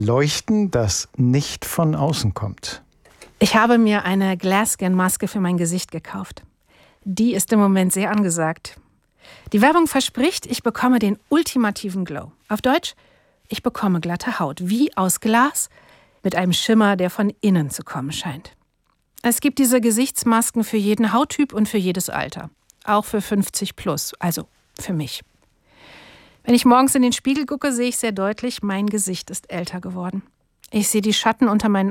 Leuchten, das nicht von außen kommt. Ich habe mir eine Glasscan-Maske für mein Gesicht gekauft. Die ist im Moment sehr angesagt. Die Werbung verspricht, ich bekomme den ultimativen Glow. Auf Deutsch, ich bekomme glatte Haut, wie aus Glas, mit einem Schimmer, der von innen zu kommen scheint. Es gibt diese Gesichtsmasken für jeden Hauttyp und für jedes Alter. Auch für 50 plus, also für mich. Wenn ich morgens in den Spiegel gucke, sehe ich sehr deutlich, mein Gesicht ist älter geworden. Ich sehe die Schatten unter meinen